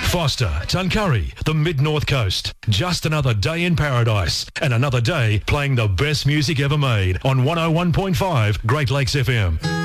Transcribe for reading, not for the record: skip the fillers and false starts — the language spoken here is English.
Foster, Tuncurry, the Mid-North Coast. Just another day in paradise and another day playing the best music ever made on 101.5 Great Lakes FM.